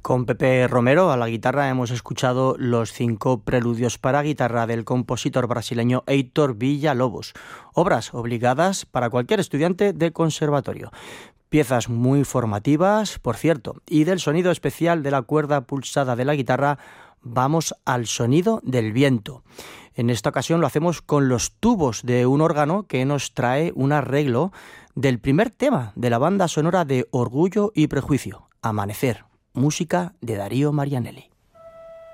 Con Pepe Romero a la guitarra hemos escuchado los 5 preludios para guitarra del compositor brasileño Heitor Villa-Lobos, obras obligadas para cualquier estudiante de conservatorio. Piezas muy formativas, por cierto, y del sonido especial de la cuerda pulsada de la guitarra vamos al sonido del viento. En esta ocasión lo hacemos con los tubos de un órgano que nos trae un arreglo del primer tema de la banda sonora de Orgullo y Prejuicio, Amanecer. Música de Darío Marianelli.